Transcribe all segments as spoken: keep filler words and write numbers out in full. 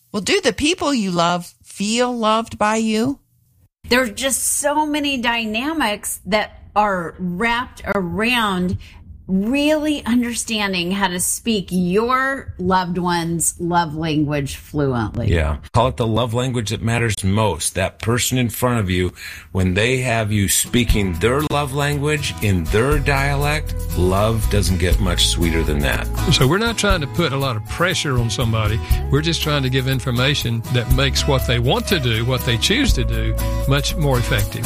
Well, do the people you love feel loved by you? There's just so many dynamics that are wrapped around really understanding how to speak your loved one's love language fluently. Yeah. Call it the love language that matters most. That person in front of you, when they have you speaking their love language in their dialect, love doesn't get much sweeter than that. So we're not trying to put a lot of pressure on somebody. We're just trying to give information that makes what they want to do, what they choose to do, much more effective.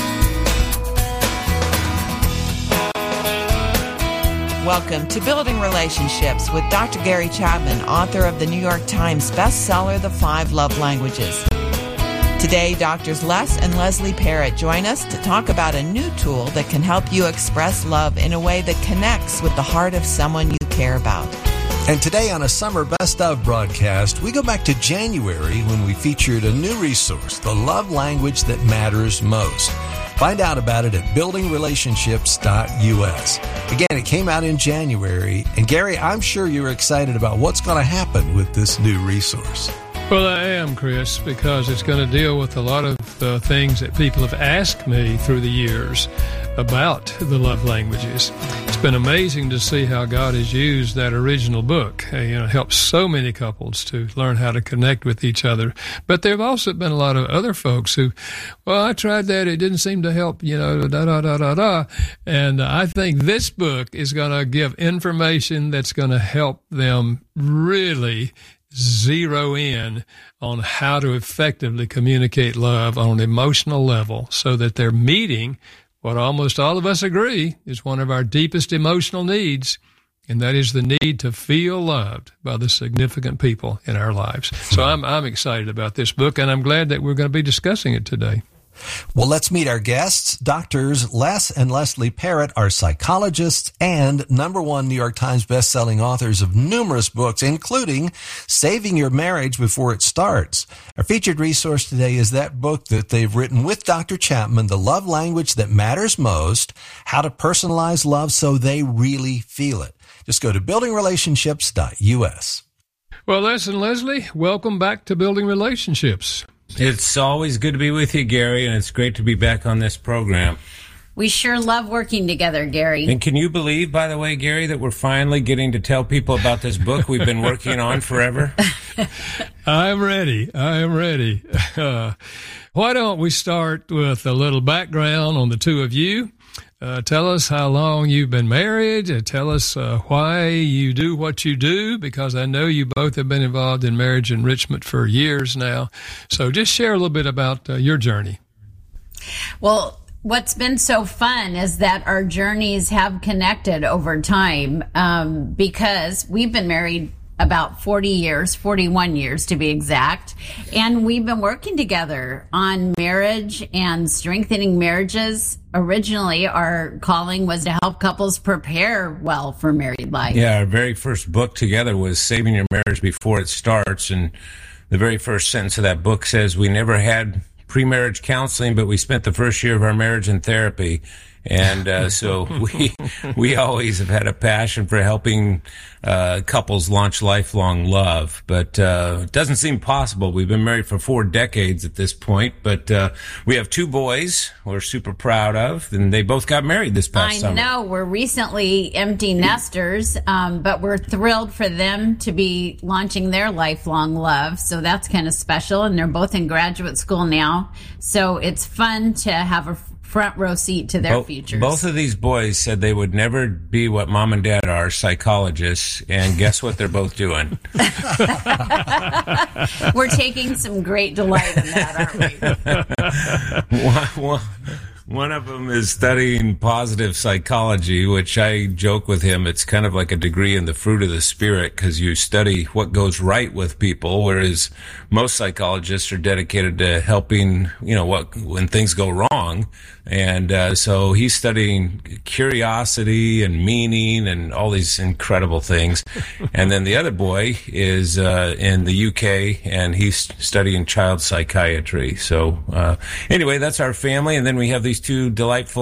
Welcome to Building Relationships with Doctor Gary Chapman, author of the New York Times bestseller, The Five Love Languages. Today, Doctors Les and Leslie Parrott join us to talk about a new tool that can help you express love in a way that connects with the heart of someone you care about. And today on a Summer Best Of broadcast, we go back to January when we featured a new resource, The Love Language That Matters Most. Find out about it at building relationships dot U S. Again, it came out in January. And Gary, I'm sure you're excited about what's going to happen with this new resource. Well, I am, Chris, because it's going to deal with a lot of uh, things that people have asked me through the years about the love languages. It's been amazing to see how God has used that original book. Uh, you know, helped so many couples to learn how to connect with each other. But there have also been a lot of other folks who, well, I tried that. It didn't seem to help, you know, da, da, da, da, da. And I think this book is going to give information that's going to help them really zero in on how to effectively communicate love on an emotional level so that they're meeting what almost all of us agree is one of our deepest emotional needs, and that is the need to feel loved by the significant people in our lives. So I'm I'm excited about this book, and I'm glad that we're going to be discussing it today. Well, let's meet our guests. Doctors Les and Leslie Parrott are psychologists and number one New York Times bestselling authors of numerous books, including Saving Your Marriage Before It Starts. Our featured resource today is that book that they've written with Doctor Chapman, The Love Language That Matters Most, How to Personalize Love So They Really Feel It. Just go to building relationships dot U S. Well, Les and Leslie, welcome back to Building Relationships. It's always good to be with you, Gary, and it's great to be back on this program. We sure love working together, Gary. And can you believe, by the way, Gary, that we're finally getting to tell people about this book we've been working on forever? I'm ready. I am ready. Uh, why don't we start with a little background on the two of you? Uh, tell us how long you've been married. Uh, tell us uh, why you do what you do, because I know you both have been involved in marriage enrichment for years now. So just share a little bit about uh, your journey. Well, what's been so fun is that our journeys have connected over time um, because we've been married about forty years, forty-one years to be exact. And we've been working together on marriage and strengthening marriages. Originally, our calling was to help couples prepare well for married life. Yeah, our very first book together was Saving Your Marriage Before It Starts. And the very first sentence of that book says we never had pre-marriage counseling, but we spent the first year of our marriage in therapy. And uh, so we we always have had a passion for helping uh, couples launch lifelong love. But uh, it doesn't seem possible. We've been married for four decades at this point. But uh, we have two boys we're super proud of, and they both got married this past I summer. I know. We're recently empty nesters, um, but we're thrilled for them to be launching their lifelong love. So that's kind of special. And they're both in graduate school now. So it's fun to have a front row seat to their Bo- futures. Both of these boys said they would never be what mom and dad are, psychologists, and guess what they're both doing? We're taking some great delight in that, aren't we? one, one, one of them is studying positive psychology, which I joke with him, it's kind of like a degree in the fruit of the spirit, because you study what goes right with people, whereas most psychologists are dedicated to helping, you know, what when things go wrong. And uh, so he's studying curiosity and meaning and all these incredible things. And then the other boy is uh, in the U K, and he's studying child psychiatry. So uh, anyway, that's our family. And then we have these two delightful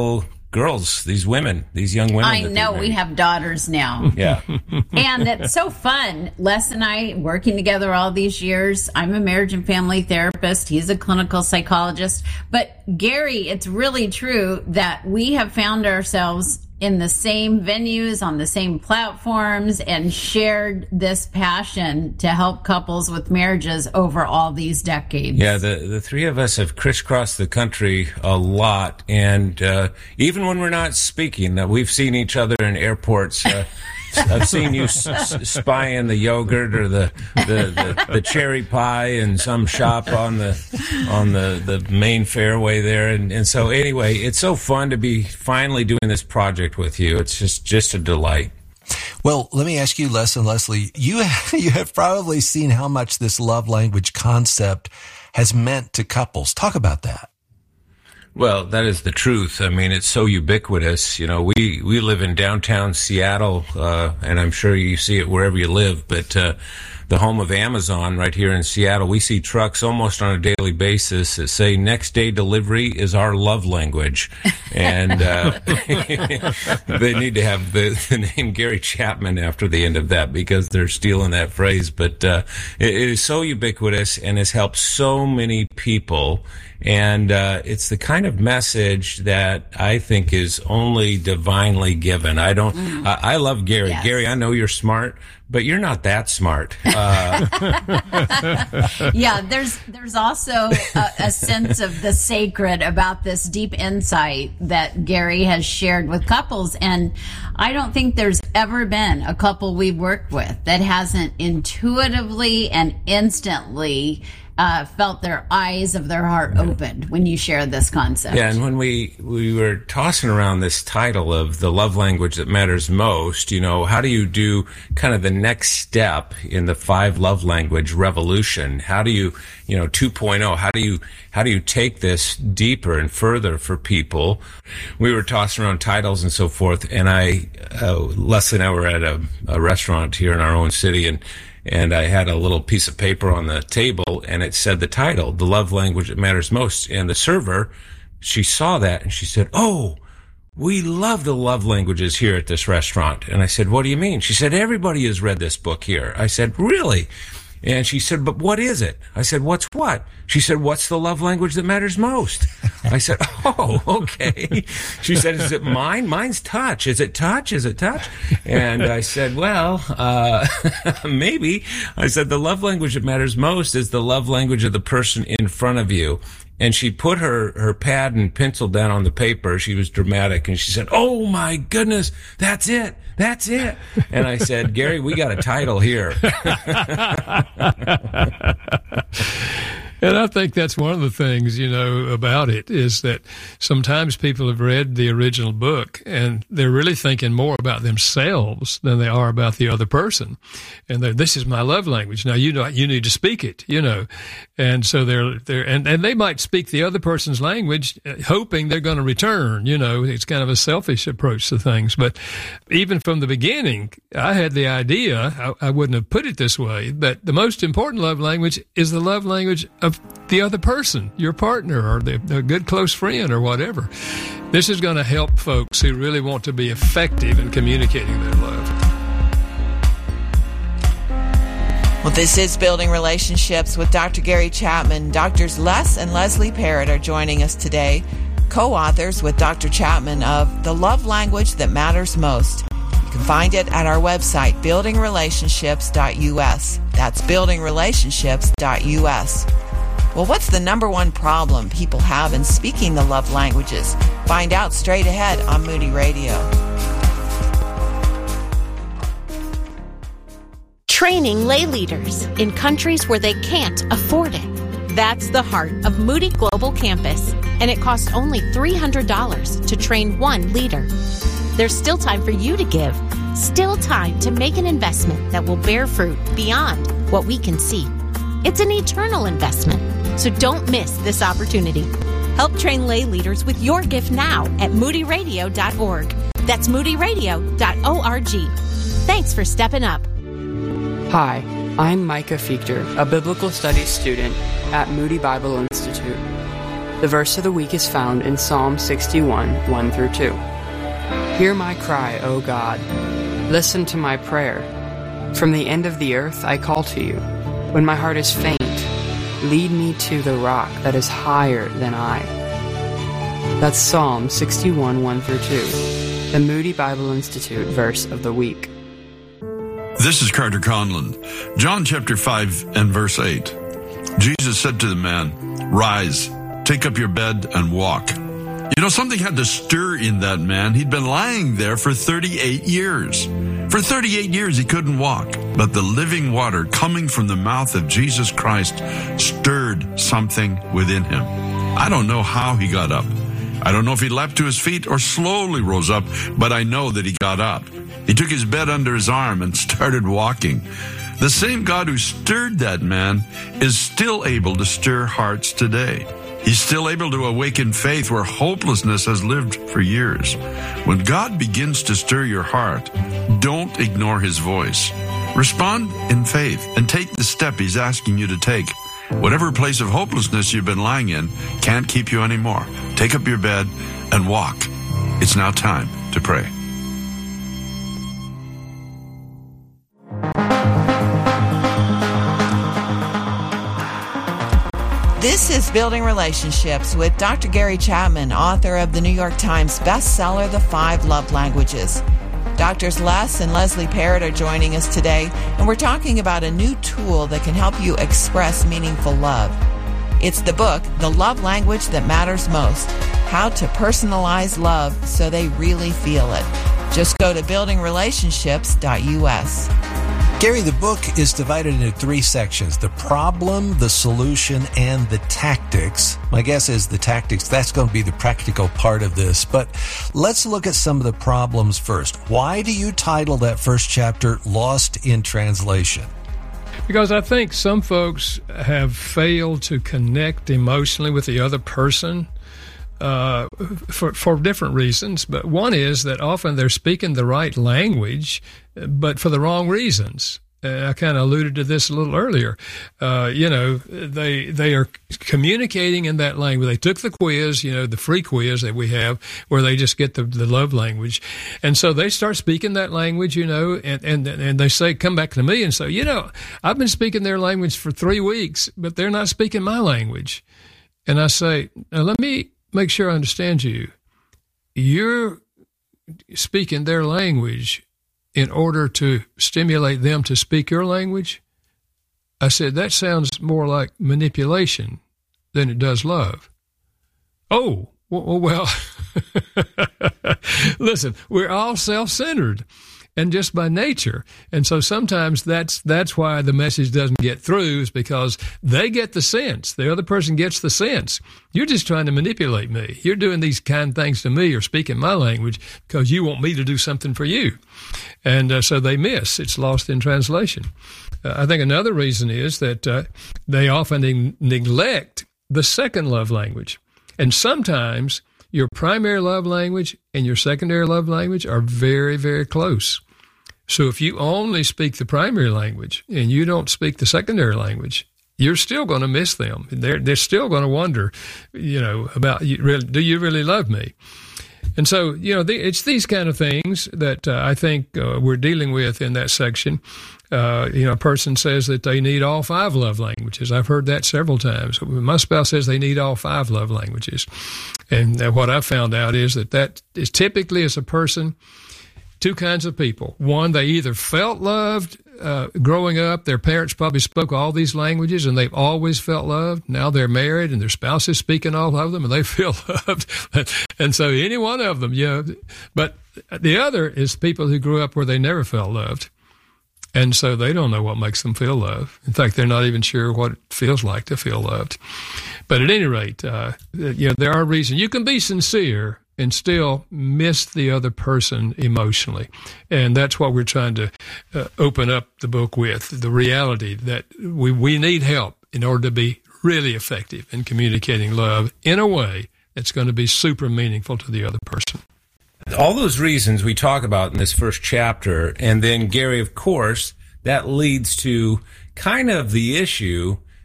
girls, these women, these young women. I know, we have daughters now. Yeah. And it's so fun. Les and I working together all these years. I'm a marriage and family therapist. He's a clinical psychologist. But Gary, it's really true that we have found ourselves in the same venues, on the same platforms, and shared this passion to help couples with marriages over all these decades. Yeah, the, the three of us have crisscrossed the country a lot. And uh, even when we're not speaking, uh, we've seen each other in airports. Uh, I've seen you s- s- spying the yogurt or the, the, the, the cherry pie in some shop on the on the, the main fairway there. And, and so anyway, it's so fun to be finally doing this project with you. It's just, just a delight. Well, let me ask you, Les and Leslie, you, you have probably seen how much this love language concept has meant to couples. Talk about that. Well, that is the truth. I mean, it's so ubiquitous. You know, we, we live in downtown Seattle, uh, and I'm sure you see it wherever you live, but, uh, the home of Amazon right here in Seattle, we see trucks almost on a daily basis that say next day delivery is our love language. And, uh, they need to have the, the name Gary Chapman after the end of that because they're stealing that phrase. But, uh, it, it is so ubiquitous and has helped so many people. And uh, it's the kind of message that I think is only divinely given. I don't. Mm. Uh, I love Gary. Yes. Gary, I know you're smart, but you're not that smart. Uh, yeah, there's there's also a, a sense of the sacred about this deep insight that Gary has shared with couples, and I don't think there's ever been a couple we've worked with that hasn't intuitively and instantly Uh, felt their eyes of their heart opened when you shared this concept. Yeah, and when we, we were tossing around this title of the love language that matters most, you know, how do you do kind of the next step in the five love language revolution? How do you, you know, two point oh, how do you, how do you take this deeper and further for people? We were tossing around titles and so forth, and I, uh, Leslie and I were at a, a restaurant here in our own city, and And I had a little piece of paper on the table, and it said the title, The Love Language That Matters Most. And the server, she saw that, and she said, "Oh, we love the love languages here at this restaurant." And I said, "What do you mean?" She said, "Everybody has read this book here." I said, "Really?" And she said, "But what is it?" I said, "What's what?" She said, "What's the love language that matters most?" I said, "Oh, okay." She said, "Is it mine? Mine's touch. Is it touch? Is it touch?" And I said, "Well, uh, maybe." I said, "The love language that matters most is the love language of the person in front of you." And she put her, her pad and pencil down on the paper. She was dramatic. And she said, "Oh, my goodness, that's it. That's it." And I said, "Gary, we got a title here." And I think that's one of the things, you know, about it is that sometimes people have read the original book and they're really thinking more about themselves than they are about the other person. And this is my love language. Now, you know, you need to speak it, you know. And so they're, they're, and, and they might speak the other person's language, hoping they're going to return, you know. It's kind of a selfish approach to things. But even from the beginning, I had the idea, I, I wouldn't have put it this way, that the most important love language is the love language of the other person, your partner or the, a good close friend or whatever. This is going to help folks who really want to be effective in communicating their love. Well, this is Building Relationships with Doctor Gary Chapman. Doctors Les and Leslie Parrott are joining us today, co-authors with Doctor Chapman of The Love Language That Matters Most. You can find it at our website, building relationships dot u s. That's building relationships dot u s. Well, what's the number one problem people have in speaking the love languages? Find out straight ahead on Moody Radio. Training lay leaders in countries where they can't afford it. That's the heart of Moody Global Campus, and it costs only three hundred dollars to train one leader. There's still time for you to give, still time to make an investment that will bear fruit beyond what we can see. It's an eternal investment, so don't miss this opportunity. Help train lay leaders with your gift now at moody radio dot org. That's moody radio dot org. Thanks for stepping up. Hi, I'm Micah Fichter, a biblical studies student at Moody Bible Institute. The verse of the week is found in Psalm sixty-one, one through two. Hear my cry, O God. Listen to my prayer. From the end of the earth I call to you. When my heart is faint, lead me to the rock that is higher than I. That's Psalm sixty-one, one through two, the Moody Bible Institute verse of the week. This is Carter Conlon. John chapter five and verse eight. Jesus said to the man, "Rise, take up your bed and walk." You know, something had to stir in that man. He'd been lying there for thirty-eight years. For thirty-eight years he couldn't walk. But the living water coming from the mouth of Jesus Christ stirred something within him. I don't know how he got up. I don't know if he leapt to his feet or slowly rose up, but I know that he got up. He took his bed under his arm and started walking. The same God who stirred that man is still able to stir hearts today. He's still able to awaken faith where hopelessness has lived for years. When God begins to stir your heart, don't ignore his voice. Respond in faith and take the step he's asking you to take. Whatever place of hopelessness you've been lying in can't keep you anymore. Take up your bed and walk. It's now time to pray. This is Building Relationships with Doctor Gary Chapman, author of the New York Times bestseller, The Five Love Languages. Doctors Les and Leslie Parrott are joining us today, and we're talking about a new tool that can help you express meaningful love. It's the book, The Love Language That Matters Most, How to Personalize Love So They Really Feel It. Just go to building relationships dot U S. Gary, the book is divided into three sections: the problem, the solution, and the tactics. My guess is the tactics, that's going to be the practical part of this. But let's look at some of the problems first. Why do you title that first chapter Lost in Translation? Because I think some folks have failed to connect emotionally with the other person uh, for, for different reasons. But one is that often they're speaking the right language, but for the wrong reasons. Uh, I kind of alluded to this a little earlier. Uh, you know, they they are communicating in that language. They took the quiz, you know, the free quiz that we have, where they just get the, the love language. And so they start speaking that language, you know, and, and, and they say, come back to me and say, you know, I've been speaking their language for three weeks, but they're not speaking my language. And I say, now let me make sure I understand you. You're speaking their language in order to stimulate them to speak your language? I said, that sounds more like manipulation than it does love. Oh, well, well listen, we're all self-centered, and just by nature. And so sometimes that's that's why the message doesn't get through, is because they get the sense. The other person gets the sense. You're just trying to manipulate me. You're doing these kind of things to me or speaking my language because you want me to do something for you. And uh, so they miss. It's lost in translation. Uh, I think another reason is that uh, they often ne- neglect the second love language. And sometimes your primary love language and your secondary love language are very, very close. So if you only speak the primary language and you don't speak the secondary language, you're still going to miss them. They're they're still going to wonder, you know, about, do you really love me? And so, you know, the, it's these kind of things that uh, I think uh, we're dealing with in that section. Uh, you know, a person says that they need all five love languages. I've heard that several times. My spouse says they need all five love languages. And uh, what I found out is that that is typically as a person, two kinds of people. One, they either felt loved uh, growing up. Their parents probably spoke all these languages and they've always felt loved. Now they're married and their spouse is speaking all of them and they feel loved. And so any one of them, yeah. But the other is people who grew up where they never felt loved. And so they don't know what makes them feel loved. In fact, they're not even sure what it feels like to feel loved. But at any rate, uh, you know, there are reasons. You can be sincere and still miss the other person emotionally. And that's what we're trying to uh, open up the book with, the reality that we, we need help in order to be really effective in communicating love in a way that's going to be super meaningful to the other person. All those reasons we talk about in this first chapter, and then, Gary, of course, that leads to kind of the issue,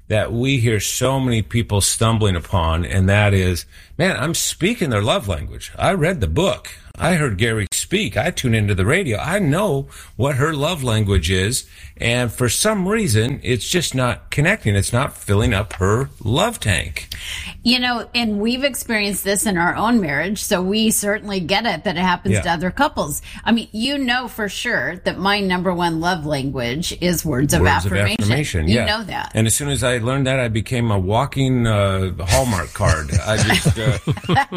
that we hear so many people stumbling upon, and that is, man, I'm speaking their love language. I read the book. I heard Gary speak. I tune into the radio. I know what her love language is, and for some reason, it's just not connecting. It's not filling up her love tank. You know, and we've experienced this in our own marriage, so we certainly get it that it happens Yeah. to other couples. I mean, you know for sure that my number one love language is words of Words affirmation. of affirmation, you yeah. know that. And as soon as I learned that, I became a walking uh, Hallmark card. I just, uh,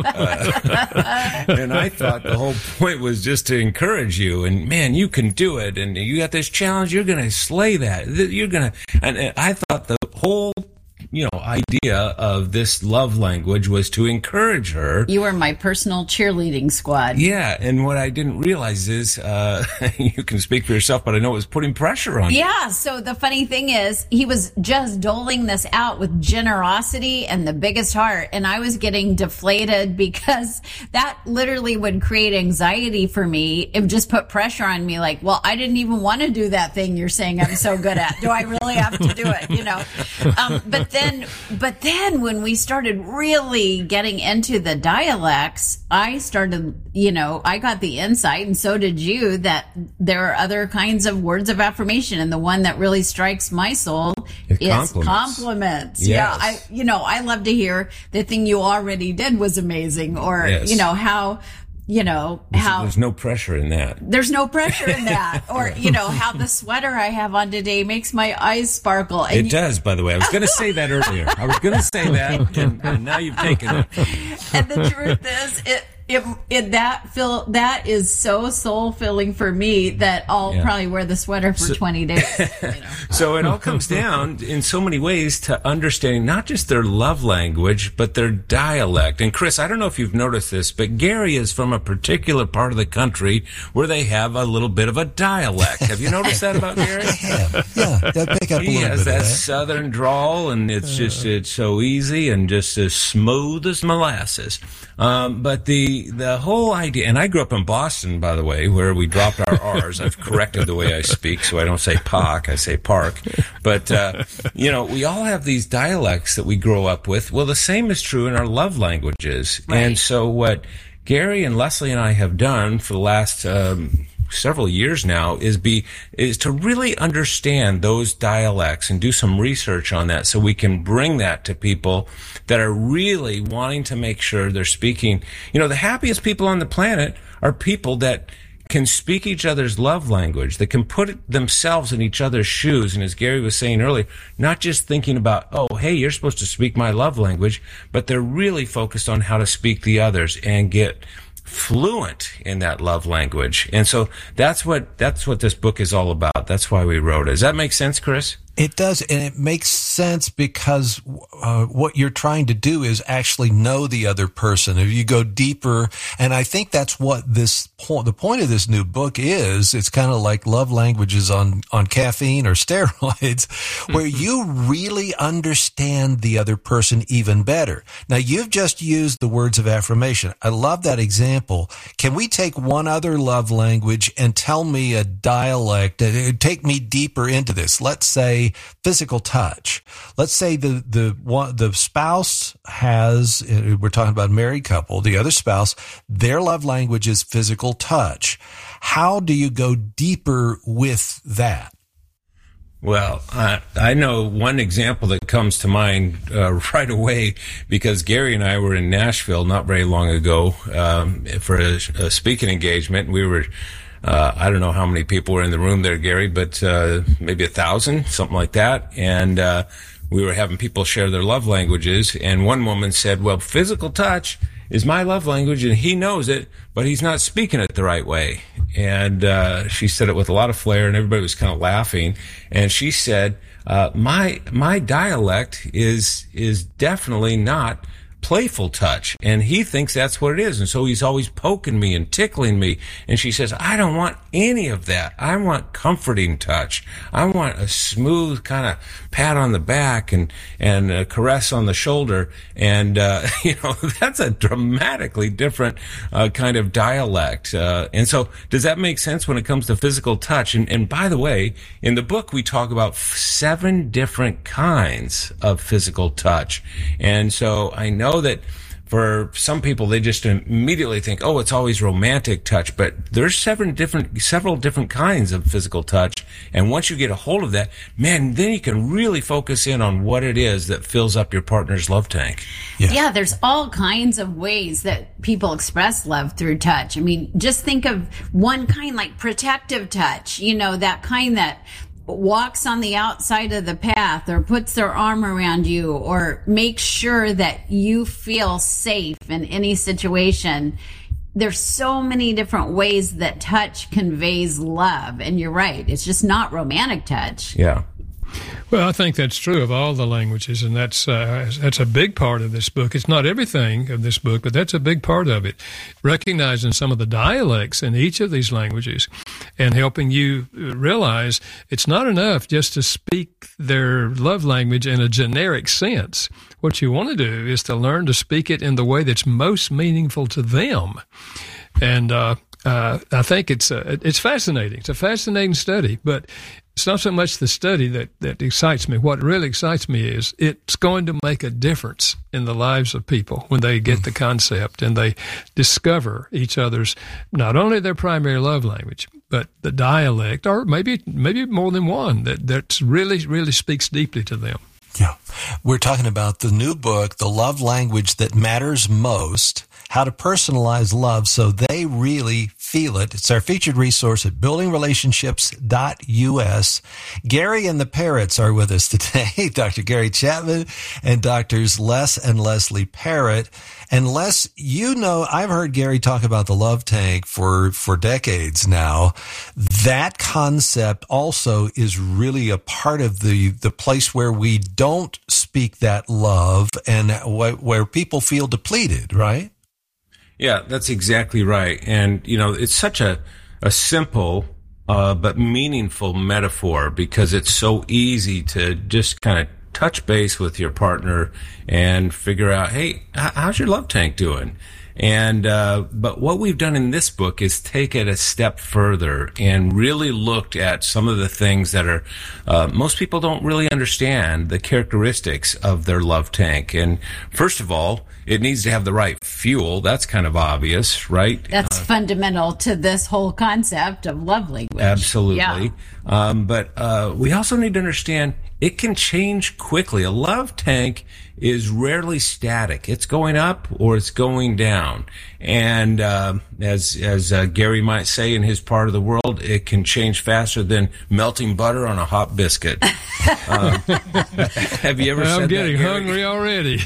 uh, and I thought the whole point was just to encourage you. And man, you can do it. And you got this challenge. You're going to slay that. You're going to. And, and I thought the whole, you know, idea of this love language was to encourage her. You were my personal cheerleading squad. Yeah, and what I didn't realize is, uh, you can speak for yourself, but I know it was putting pressure on you. Yeah, so the funny thing is, he was just doling this out with generosity and the biggest heart, and I was getting deflated because that literally would create anxiety for me. It would just put pressure on me, like, well, I didn't even want to do that thing you're saying I'm so good at. Do I really have to do it? You know? Um, but then, but then when we started really getting into the dialects, I started, you know, I got the insight, and so did you, that there are other kinds of words of affirmation. And the one that really strikes my soul It's is compliments. compliments. Yes. Yeah. I, you know, I love to hear the thing you already did was amazing, or, Yes. you know, how, you know, how There's no pressure in that. there's no pressure in that, or, you know, how the sweater I have on today makes my eyes sparkle. And It you- does, by the way. I was going to say that earlier. I was going to say that, and, and now you've taken it. And the truth is, it, it, it that feel that is so soul filling for me that I'll Yeah. probably wear the sweater for twenty days. You know? So it all comes down in so many ways to understanding not just their love language, but their dialect. And Chris, I don't know if you've noticed this, but Gary is from a particular part of the country where they have a little bit of a dialect. Have you noticed that about Gary? Yeah, yeah, that pick up a He little has bit that of that. southern drawl, and it's just it's so easy and just as smooth as molasses. Um, but the the whole idea, and I grew up in Boston, by the way, where we dropped our R's. I've corrected the way I speak, so I don't say Pock, I say Park. But uh, you know, we all have these dialects that we grow up with. Well, the same is true in our love languages, Right. and so what Gary and Leslie and I have done for the last um, several years now is be is to really understand those dialects and do some research on that, so we can bring that to people that are really wanting to make sure they're speaking. You know, the happiest people on the planet are people that can speak each other's love language, that can put themselves in each other's shoes. And as Gary was saying earlier, not just thinking about, oh, hey, you're supposed to speak my love language, but they're really focused on how to speak the others and get fluent in that love language. And so that's what that's what this book is all about. That's why we wrote it. Does that make sense, Chris? It does, and it makes sense because uh, what you're trying to do is actually know the other person. If you go deeper, and I think that's what this point, the point of this new book is. It's kind of like love languages on on caffeine or steroids, where you really understand the other person even better. Now, you've just used the words of affirmation. I love that example. Can we take one other love language and tell me a dialect? Uh, Take me deeper into this. Let's say physical touch. Let's say the the one the spouse has, we're talking about a married couple, the other spouse, their love language is physical touch. How do you go deeper with that? Well, I, I know one example that comes to mind uh, right away, because Gary and I were in Nashville not very long ago um, for a, a speaking engagement. We were Uh, I don't know how many people were in the room there, Gary, but uh, maybe a thousand, something like that. And uh, we were having people share their love languages. And one woman said, well, physical touch is my love language, and he knows it, but he's not speaking it the right way. And uh, she said it with a lot of flair, and everybody was kind of laughing. And she said, uh, my my dialect is is definitely not playful touch, and he thinks that's what it is, and so he's always poking me and tickling me. And she says, I don't want any of that. I want comforting touch. I want a smooth kind of pat on the back and and a caress on the shoulder. And uh, you know, that's a dramatically different uh, kind of dialect. Uh, and so, does that make sense when it comes to physical touch? And, and by the way, in the book we talk about seven different kinds of physical touch, and so I know that for some people, they just immediately think, oh, it's always romantic touch. But there's seven different, several different kinds of physical touch. And once you get a hold of that, man, then you can really focus in on what it is that fills up your partner's love tank. Yeah. yeah, there's all kinds of ways that people express love through touch. I mean, just think of one kind, like protective touch, you know, that kind that walks on the outside of the path or puts their arm around you or makes sure that you feel safe in any situation. There's so many different ways that touch conveys love. And you're right. It's just not romantic touch. Yeah. Well, I think that's true of all the languages, and that's uh, that's a big part of this book. It's not everything of this book, but that's a big part of it. Recognizing some of the dialects in each of these languages and helping you realize it's not enough just to speak their love language in a generic sense. What you want to do is to learn to speak it in the way that's most meaningful to them. And uh, uh, I think it's uh, it's fascinating. It's a fascinating study, but it's not so much the study that, that excites me. What really excites me is it's going to make a difference in the lives of people when they get the concept and they discover each other's, not only their primary love language, but the dialect, or maybe maybe more than one, that that's really, really speaks deeply to them. Yeah. We're talking about the new book, The Love Language That Matters Most, How to Personalize Love So They Really Feel It. It's our featured resource at building relationships dot U S. Gary and the Parrots are with us today, Doctor Gary Chapman and Doctors Les and Leslie Parrott. And Les, you know, I've heard Gary talk about the love tank for, for decades now. That concept also is really a part of the, the place where we don't speak that love and wh- where people feel depleted, right? Yeah, that's exactly right. And, you know, it's such a, a simple, uh, but meaningful metaphor because it's so easy to just kind of touch base with your partner and figure out, hey, how's your love tank doing? And, uh, but what we've done in this book is take it a step further and really looked at some of the things that are, uh, most people don't really understand the characteristics of their love tank. And first of all, it needs to have the right fuel. That's kind of obvious, right? That's uh, fundamental to this whole concept of love language. Absolutely. Yeah. Um, but, uh, we also need to understand it can change quickly. A love tank is rarely static. It's going up or it's going down. And uh, as as uh, Gary might say in his part of the world, it can change faster than melting butter on a hot biscuit. um, have you ever I'm said I'm getting that, hungry already.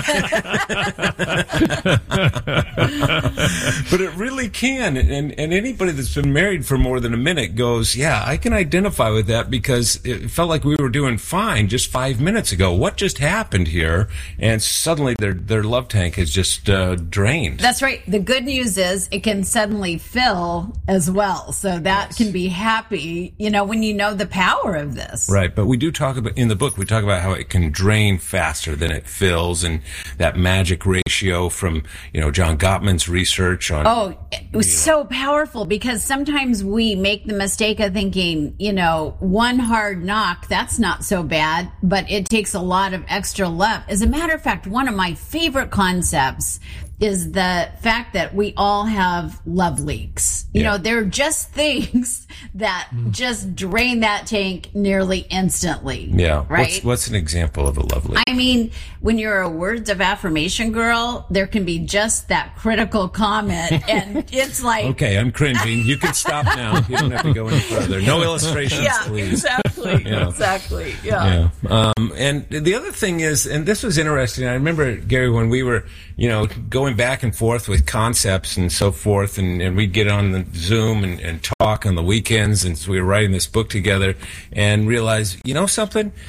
But it really can. And, and anybody that's been married for more than a minute goes, yeah, I can identify with that because it felt like we were doing fine just five minutes ago. What just happened here? And suddenly their their love tank is just uh, drained. That's right. The good news is it can suddenly fill as well. So that yes. can be happy, you know, when you know the power of this. Right. But we do talk about, in the book, we talk about how it can drain faster than it fills, and that magic ratio from, you know, John Gottman's research on. Oh, it was so know. powerful because sometimes we make the mistake of thinking, you know, one hard knock, that's not so bad, but it takes a lot of extra love. As a matter of fact, one of my favorite concepts is the fact that we all have love leaks. You yeah. know, they're just things that mm. just drain that tank nearly instantly. Yeah. Right? What's, what's an example of a love leak? I mean, when you're a words of affirmation girl, there can be just that critical comment. And it's like... Okay, I'm cringing. You can stop now. You don't have to go any further. No illustrations, yeah, please. Exactly. Yeah. Exactly. Yeah. yeah. Um, and the other thing is, and this was interesting, I remember, Gary, when we were, you know, going back and forth with concepts and so forth, and, and we'd get on the Zoom and, and talk on the weekends, and so we were writing this book together and realized, you know something?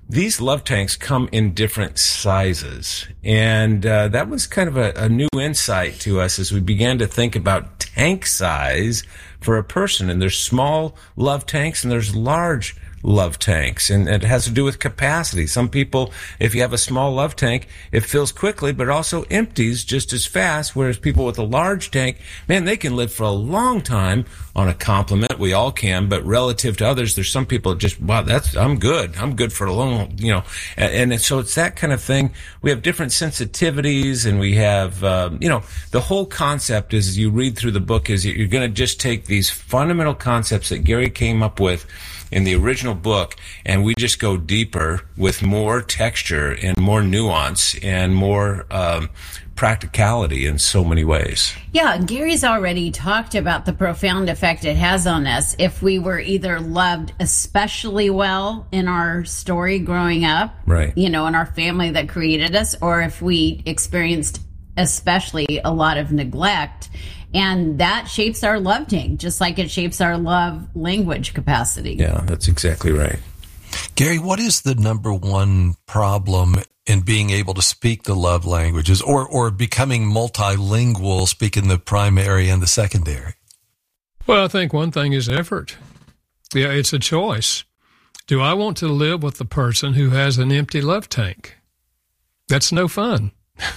these love tanks come in different sizes. And uh, that was kind of a, a new insight to us as we began to think about tank size for a person. And there's small love tanks and there's large love tanks, and it has to do with capacity. Some people, if you have a small love tank, it fills quickly, but also empties just as fast, whereas people with a large tank, man, they can live for a long time on a compliment. We all can, but relative to others, there's some people that just, wow, that's, I'm good. I'm good for a long, you know, and, and so it's that kind of thing. We have different sensitivities, and we have, um, you know, the whole concept is, as you read through the book, is you're going to just take these fundamental concepts that Gary came up with in the original book, and we just go deeper with more texture and more nuance and more um, practicality in so many ways. Yeah, Gary's already talked about the profound effect it has on us if we were either loved especially well in our story growing up, right, you know, in our family that created us, or if we experienced especially a lot of neglect. And that shapes our love tank, just like it shapes our love language capacity. Yeah, that's exactly right. Gary, what is the number one problem in being able to speak the love languages, or, or becoming multilingual, speaking the primary and the secondary? Well, I think one thing is effort. Yeah, it's a choice. Do I want to live with the person who has an empty love tank? That's no fun.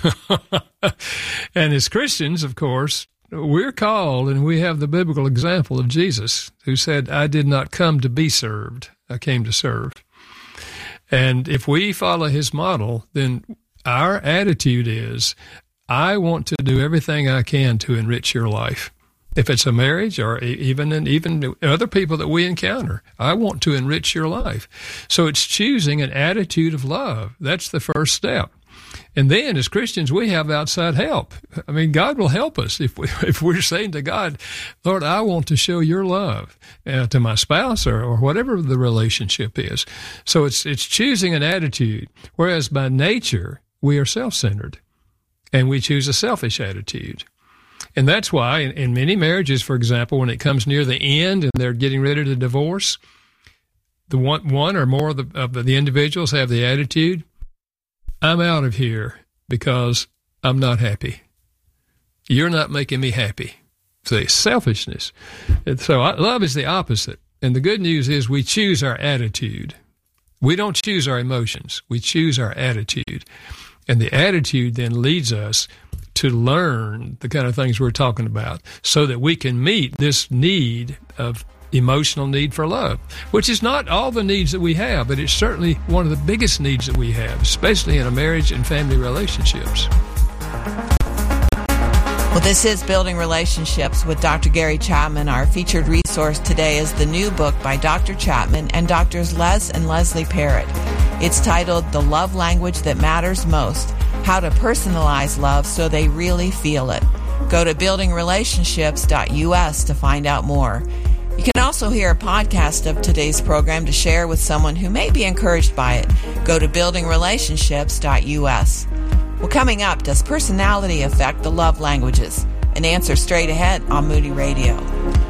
And as Christians, of course, we're called, and we have the biblical example of Jesus, who said, I did not come to be served. I came to serve. And if we follow his model, then our attitude is, I want to do everything I can to enrich your life. If it's a marriage or even in, even other people that we encounter, I want to enrich your life. So it's choosing an attitude of love. That's the first step. And then, as Christians, we have outside help. I mean, God will help us if, we, if we're saying to God, Lord, I want to show your love uh, to my spouse or, or whatever the relationship is. So it's it's choosing an attitude, whereas by nature, we are self-centered, and we choose a selfish attitude. And that's why in, in many marriages, for example, when it comes near the end and they're getting ready to divorce, the one, one or more of the, of the individuals have the attitude, I'm out of here because I'm not happy. You're not making me happy. See, selfishness. And so love is the opposite. And the good news is we choose our attitude. We don't choose our emotions. We choose our attitude. And the attitude then leads us to learn the kind of things we're talking about so that we can meet this need of emotional need for love, which is not all the needs that we have, but it's certainly one of the biggest needs that we have, especially in a marriage and family relationships. Well, this is Building Relationships with Doctor Gary Chapman. Our featured resource today is the new book by Doctor Chapman and Doctors Les and Leslie Parrott. It's titled The Love Language That Matters Most, How to Personalize Love So They Really Feel It. Go to building relationships dot u s to find out more. You can also hear a podcast of today's program to share with someone who may be encouraged by it. Go to building relationships dot u s. Well, coming up, does personality affect the love languages? An answer straight ahead on Moody Radio.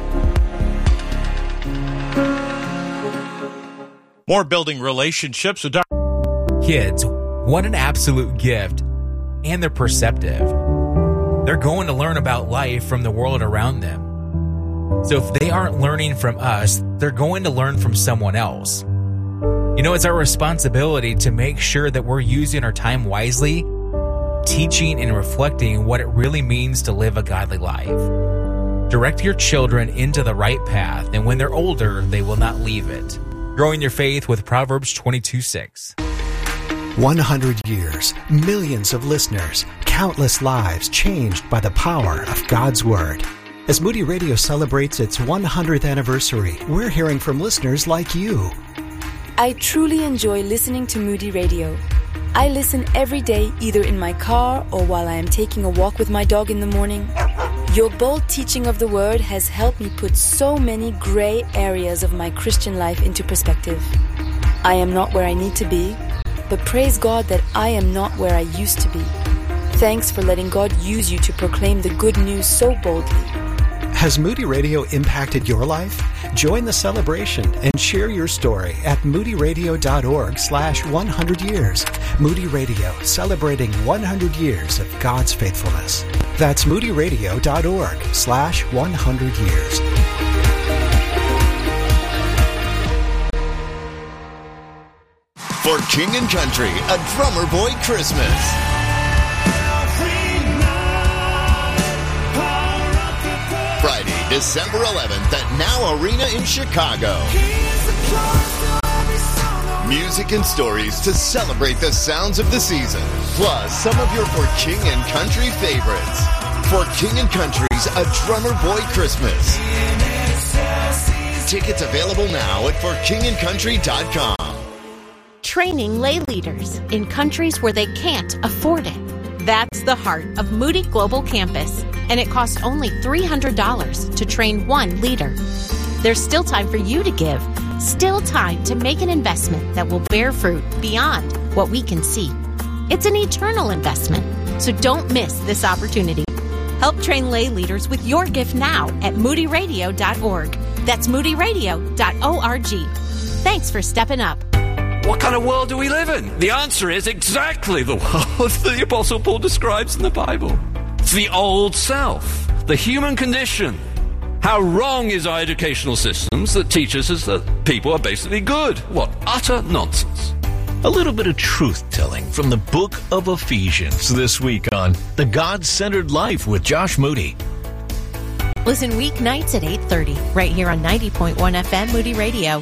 More Building Relationships with Doctor Kids, what an absolute gift. And they're perceptive. They're going to learn about life from the world around them. So if they aren't learning from us, they're going to learn from someone else. You know, it's our responsibility to make sure that we're using our time wisely, teaching and reflecting what it really means to live a godly life. Direct your children into the right path, and when they're older, they will not leave it. Growing your faith with Proverbs twenty-two six. one hundred years, millions of listeners, countless lives changed by the power of God's Word. As Moody Radio celebrates its one hundredth anniversary, we're hearing from listeners like you. I truly enjoy listening to Moody Radio. I listen every day, either in my car or while I am taking a walk with my dog in the morning. Your bold teaching of the Word has helped me put so many gray areas of my Christian life into perspective. I am not where I need to be, but praise God that I am not where I used to be. Thanks for letting God use you to proclaim the good news so boldly. Has Moody Radio impacted your life? Join the celebration and share your story at moodyradio.org slash 100 years. Moody Radio, celebrating one hundred years of God's faithfulness. That's moodyradio.org slash 100 years. For King and Country, a Drummer Boy Christmas. Friday, December eleventh at Now Arena in Chicago. Music and stories to celebrate the sounds of the season, plus some of your For King and Country favorites. For King and Country's A Drummer Boy Christmas. Tickets available now at for king and country dot com. Training lay leaders in countries where they can't afford it. That's the heart of Moody Global Campus, and it costs only three hundred dollars to train one leader. There's still time for you to give, still time to make an investment that will bear fruit beyond what we can see. It's an eternal investment, so don't miss this opportunity. Help train lay leaders with your gift now at moody radio dot org. That's moody radio dot org. Thanks for stepping up. What kind of world do we live in? The answer is exactly the world that the Apostle Paul describes in the Bible. It's the old self, the human condition. How wrong is our educational systems that teach us that people are basically good? What utter nonsense. A little bit of truth-telling from the book of Ephesians this week on The God-Centered Life with Josh Moody. Listen weeknights at eight thirty, right here on ninety point one F M Moody Radio.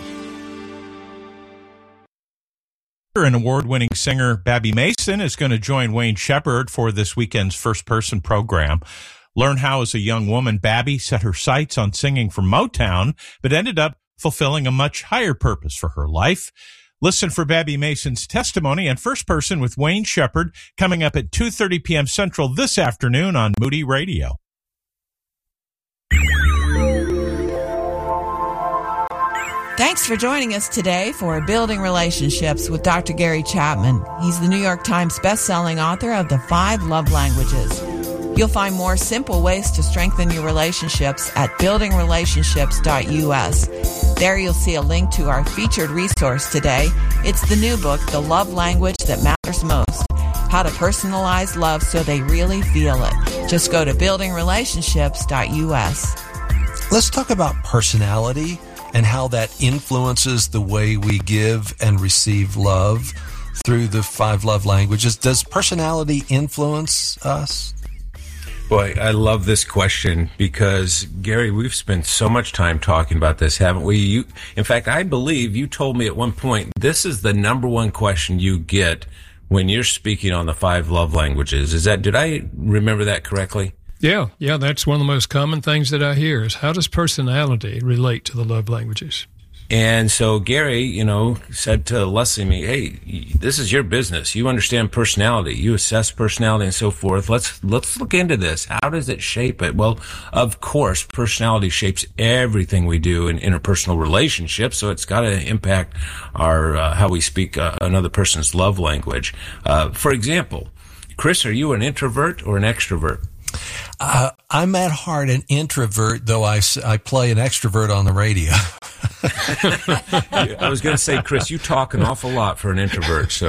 And award-winning singer Babbie Mason is going to join Wayne Shepherd for this weekend's First Person program. Learn how, as a young woman, Babbie set her sights on singing for Motown, but ended up fulfilling a much higher purpose for her life. Listen for Babbie Mason's testimony and First Person with Wayne Shepherd coming up at two thirty p.m. Central this afternoon on Moody Radio. Thanks for joining us today for Building Relationships with Doctor Gary Chapman. He's the New York Times best-selling author of The Five Love Languages. You'll find more simple ways to strengthen your relationships at building relationships dot u s. There you'll see a link to our featured resource today. It's the new book, The Love Language That Matters Most: How to Personalize Love So They Really Feel It. Just go to building relationships dot u s. Let's talk about personality and how that influences the way we give and receive love through the five love languages. Does personality influence us? Boy, I love this question because, Gary, we've spent so much time talking about this, haven't we? You, in fact, I believe you told me at one point, this is the number one question you get when you're speaking on the five love languages. Is that, did I remember that correctly? Yeah, yeah, that's one of the most common things that I hear is how does personality relate to the love languages? And so Gary, you know, said to Leslie and me, hey, this is your business. You understand personality. You assess personality and so forth. Let's let's look into this. How does it shape it? Well, of course, personality shapes everything we do in interpersonal relationships, so it's got to impact our uh, how we speak uh, another person's love language. Uh, for example, Chris, are you an introvert or an extrovert? Uh, I'm at heart an introvert, though I, I play an extrovert on the radio. I was going to say, Chris, you talk an awful lot for an introvert. So,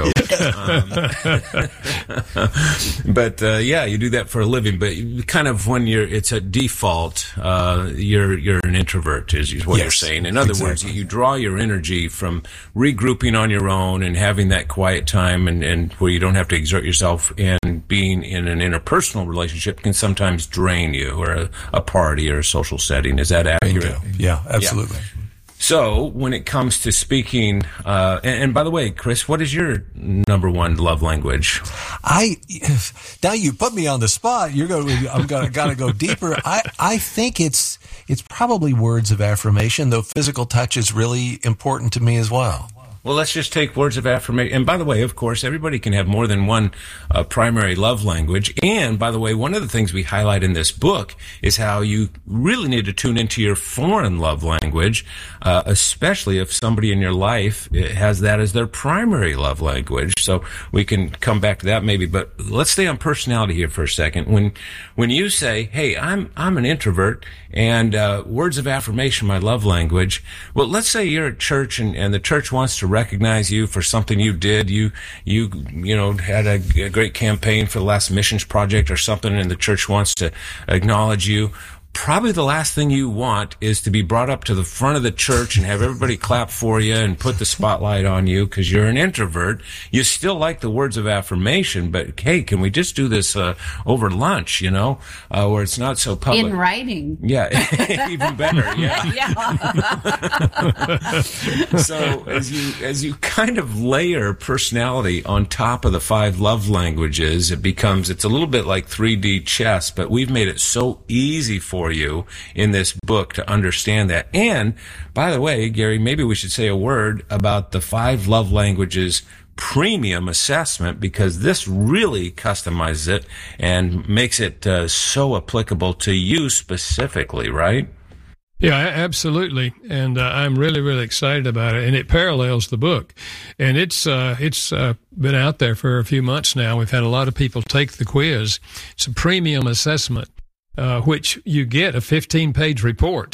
um, but uh, yeah, you do that for a living. But kind of when you're, it's a default. Uh, you're you're an introvert, is what yes, you're saying. In other exactly. words, you draw your energy from regrouping on your own and having that quiet time, and, and where you don't have to exert yourself. And being in an interpersonal relationship can sometimes drain you, or a, a party or a social setting. Is that accurate? Bingo. Yeah, absolutely. Yeah. So when it comes to speaking, uh, and, and by the way, Chris, what is your number one love language? I now you put me on the spot. You're going. I'm going. Got to go deeper. I I think it's it's probably words of affirmation, though physical touch is really important to me as well. Well, let's just take words of affirmation. And by the way, of course, everybody can have more than one uh, primary love language. And by the way, one of the things we highlight in this book is how you really need to tune into your foreign love language, uh, especially if somebody in your life has that as their primary love language. So we can come back to that maybe, but let's stay on personality here for a second. When when you say, hey, I'm I'm an introvert, and uh, words of affirmation, my love language, well, let's say you're at church and, and the church wants to recognize you for something you did. You, you, you know, had a, a great campaign for the last missions project or something, and the church wants to acknowledge you. Probably the last thing you want is to be brought up to the front of the church and have everybody clap for you and put the spotlight on you because you're an introvert. You still like the words of affirmation, but hey, can we just do this uh, over lunch, you know, uh, where it's not so public? In writing. Yeah, even better, yeah. yeah. So as you as you kind of layer personality on top of the five love languages, it becomes, it's a little bit like three D chess, but we've made it so easy for you in this book to understand that. And by the way, Gary, maybe we should say a word about the five love languages premium assessment, because this really customizes it and makes it uh, so applicable to you specifically, right? Yeah, absolutely, and uh, I'm really, really excited about it, and it parallels the book, and it's uh, it's uh, been out there for a few months now. We've had a lot of people take the quiz. It's a premium assessment. Uh, which you get a fifteen-page report.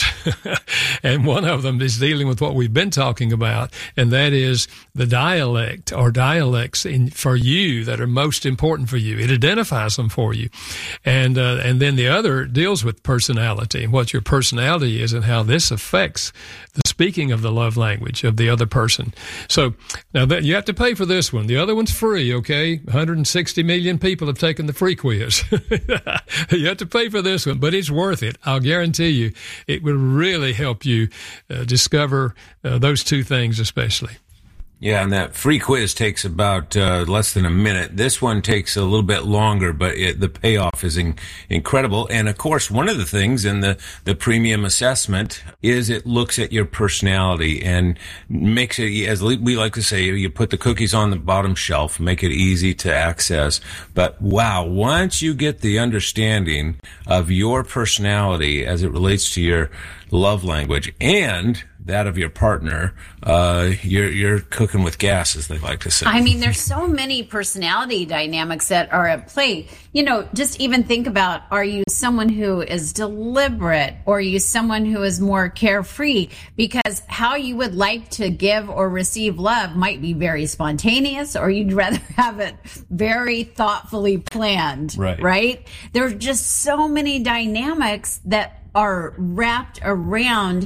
And one of them is dealing with what we've been talking about, and that is the dialect or dialects in, for you that are most important for you. It identifies them for you. And uh, and then the other deals with personality and what your personality is and how this affects the speaking of the love language of the other person. So now that you have to pay for this one. The other one's free, okay? one hundred sixty million people have taken the free quiz. You have to pay for this one, but it's worth it. I'll guarantee you it will really help you uh, discover uh, those two things especially. Yeah, and that free quiz takes about uh, less than a minute. This one takes a little bit longer, but it, the payoff is in, incredible. And of course, one of the things in the, the premium assessment is it looks at your personality and makes it, as we like to say, you put the cookies on the bottom shelf, make it easy to access. But wow, once you get the understanding of your personality as it relates to your love language and that of your partner, uh, you're, you're cooking with gas, as they like to say. I mean, there's so many personality dynamics that are at play. You know, just even think about, are you someone who is deliberate, or are you someone who is more carefree? Because how you would like to give or receive love might be very spontaneous, or you'd rather have it very thoughtfully planned, right? Right? There are just so many dynamics that are wrapped around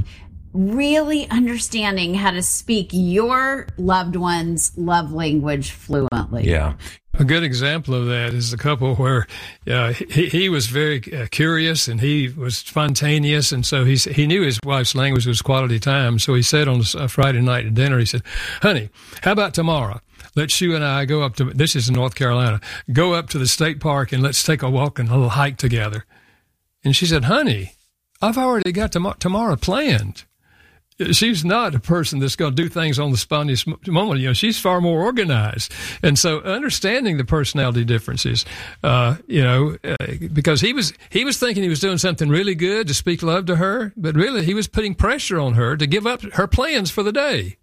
really understanding how to speak your loved one's love language fluently. Yeah. A good example of that is the couple where uh, he, he was very uh, curious and he was spontaneous, and so he he knew his wife's language was quality time. So he said on a Friday night at dinner, he said, "Honey, how about tomorrow? Let's you and I go up to, this is in North Carolina, go up to the state park and let's take a walk and a little hike together." And she said, "Honey, I've already got tom- tomorrow planned." She's not a person that's going to do things on the spontaneous moment. You know, she's far more organized. And so understanding the personality differences, uh, you know, uh, because he was, he was thinking he was doing something really good to speak love to her, but really he was putting pressure on her to give up her plans for the day.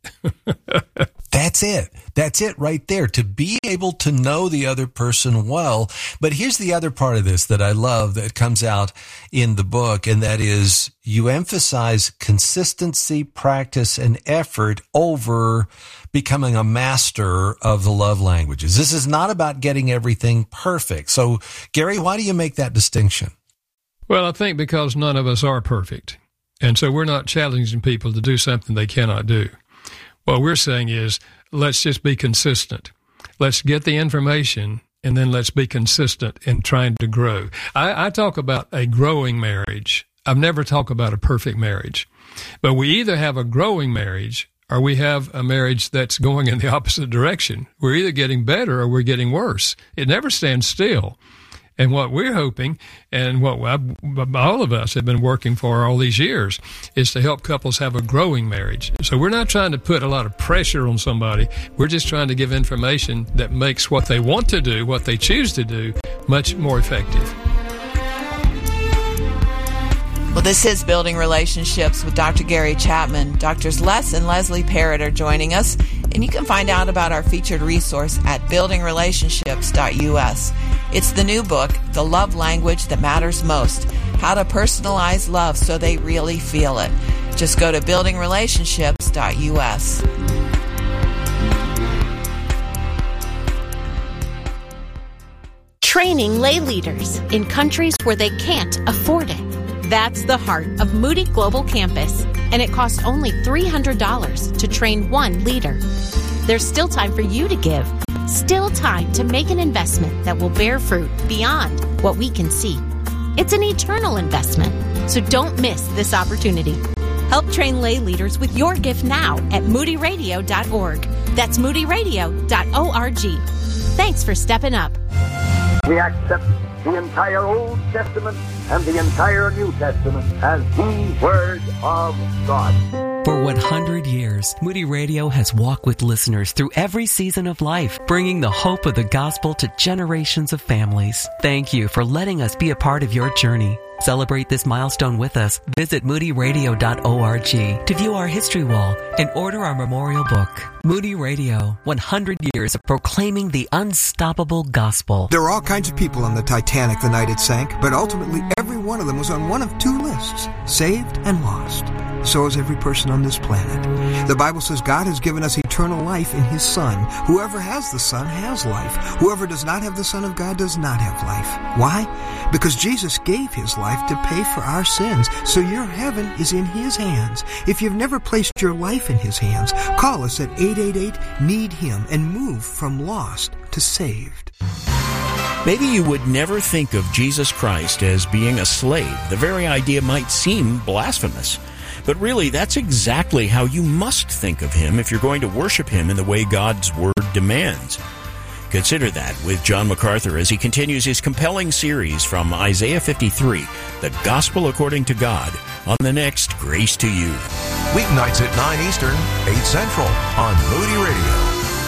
That's it. That's it right there. To be able to know the other person well. But here's the other part of this that I love that comes out in the book, and that is you emphasize consistency, practice, and effort over becoming a master of the love languages. This is not about getting everything perfect. So, Gary, why do you make that distinction? Well, I think because none of us are perfect. And so we're not challenging people to do something they cannot do. What we're saying is, let's just be consistent. Let's get the information, and then let's be consistent in trying to grow. I, I talk about a growing marriage. I've never talked about a perfect marriage. But we either have a growing marriage or we have a marriage that's going in the opposite direction. We're either getting better or we're getting worse. It never stands still. And what we're hoping, and what I, all of us have been working for all these years, is to help couples have a growing marriage. So we're not trying to put a lot of pressure on somebody. We're just trying to give information that makes what they want to do, what they choose to do, much more effective. Well, this is Building Relationships with Doctor Gary Chapman. Doctors Les and Leslie Parrott are joining us, and you can find out about our featured resource at building relationships dot u s. It's the new book, The Love Language That Matters Most, How to Personalize Love So They Really Feel It. Just go to building relationships dot u s. Training lay leaders in countries where they can't afford it. That's the heart of Moody Global Campus, and it costs only three hundred dollars to train one leader. There's still time for you to give, still time to make an investment that will bear fruit beyond what we can see. It's an eternal investment, so don't miss this opportunity. Help train lay leaders with your gift now at moody radio dot org. That's moody radio dot org. Thanks for stepping up. We accept the entire Old Testament and the entire New Testament as the Word of God. For one hundred years, Moody Radio has walked with listeners through every season of life, bringing the hope of the gospel to generations of families. Thank you for letting us be a part of your journey. Celebrate this milestone with us. Visit moody radio dot org to view our history wall and order our memorial book. Moody Radio, one hundred years of proclaiming the unstoppable gospel. There were all kinds of people on the Titanic the night it sank, but ultimately every one of them was on one of two lists, saved and lost. So is every person on this planet. The Bible says God has given us eternal life in His Son. Whoever has the Son has life. Whoever does not have the Son of God does not have life. Why? Because Jesus gave His life to pay for our sins. So your heaven is in His hands. If you've never placed your life in His hands, call us at eight eight eight, need him and move from lost to saved. Maybe you would never think of Jesus Christ as being a slave. The very idea might seem blasphemous. But really, that's exactly how you must think of Him if you're going to worship Him in the way God's Word demands. Consider that with John MacArthur as he continues his compelling series from Isaiah fifty-three, The Gospel According to God, on the next Grace to You. Weeknights at nine Eastern, eight Central on Moody Radio.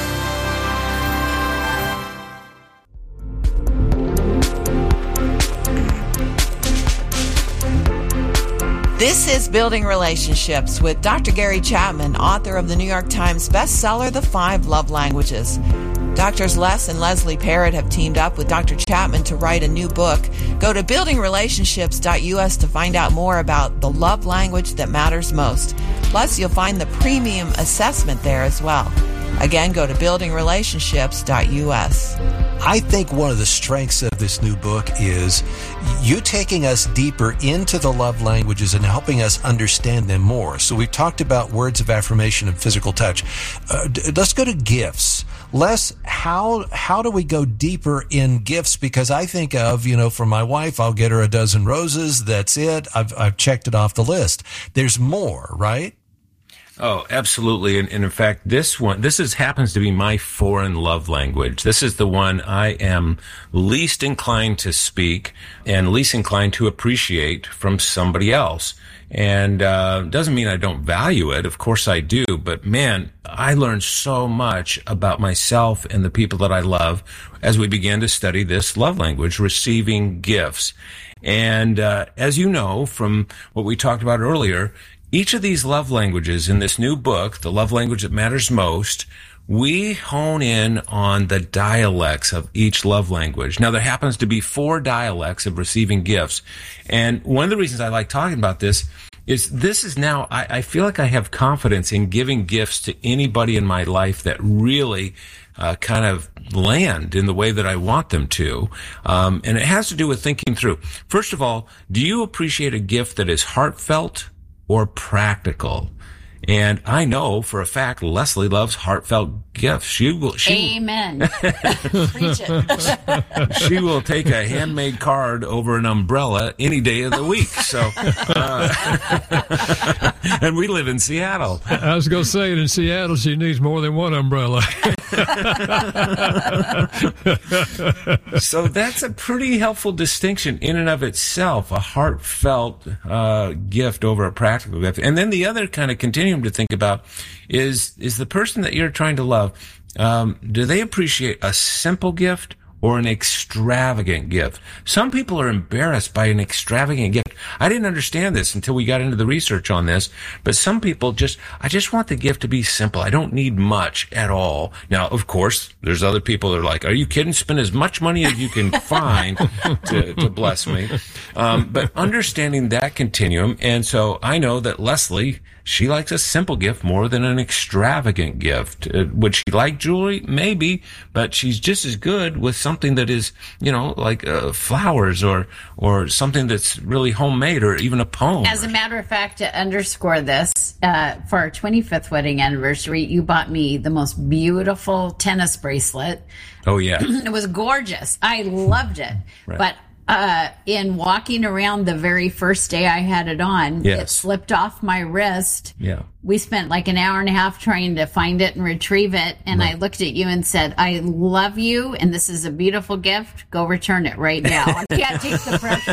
This is Building Relationships with Doctor Gary Chapman, author of the New York Times bestseller, The Five Love Languages. Doctors Les and Leslie Parrott have teamed up with Doctor Chapman to write a new book. Go to building relationships dot u s to find out more about the love language that matters most. Plus, you'll find the premium assessment there as well. Again, go to building relationships dot u s. I think one of the strengths of this new book is you taking us deeper into the love languages and helping us understand them more. So we've talked about words of affirmation and physical touch. Uh, d- let's go to gifts. Les, how how do we go deeper in gifts? Because I think of, you know, for my wife, I'll get her a dozen roses. That's it. I've I've checked it off the list. There's more, right? Oh, absolutely. And, and in fact, this one, this is happens to be my foreign love language. This is the one I am least inclined to speak and least inclined to appreciate from somebody else. And uh doesn't mean I don't value it. Of course I do. But man, I learned so much about myself and the people that I love as we began to study this love language, receiving gifts. And uh as you know from what we talked about earlier, each of these love languages in this new book, The Love Language That Matters Most, we hone in on the dialects of each love language. Now, there happens to be four dialects of receiving gifts. And one of the reasons I like talking about this is this is now, I, I feel like I have confidence in giving gifts to anybody in my life that really uh, kind of land in the way that I want them to. Um, and it has to do with thinking through. First of all, do you appreciate a gift that is heartfelt or practical? And I know for a fact Leslie loves heartfelt gifts. She will. She, Amen. Preach it. She will take a handmade card over an umbrella any day of the week. So, uh, and we live in Seattle. I was going to say it in Seattle, she needs more than one umbrella. So that's a pretty helpful distinction in and of itself, a heartfelt uh, gift over a practical gift. And then the other kind of continuum to think about is, is the person that you're trying to love, um, do they appreciate a simple gift or an extravagant gift? Some people are embarrassed by an extravagant gift. I didn't understand this until we got into the research on this, but some people just, I just want the gift to be simple. I don't need much at all. Now, of course, there's other people that are like, are you kidding? Spend as much money as you can find to, to bless me. Um, but understanding that continuum, and so I know that Leslie, she likes a simple gift more than an extravagant gift. Uh, would she like jewelry? Maybe, but she's just as good with something that is, you know, like uh, flowers or or something that's really homemade, or even a poem. As a matter of fact, to underscore this, uh, for our twenty-fifth wedding anniversary, you bought me the most beautiful tennis bracelet. Oh, yeah. It was gorgeous. I loved it. Right. But Uh, in walking around the very first day I had it on, Yes. it slipped off my wrist. Yeah. We spent like an hour and a half trying to find it and retrieve it. And Right. I looked at you and said, I love you, and this is a beautiful gift. Go return it right now. I can't take the pressure.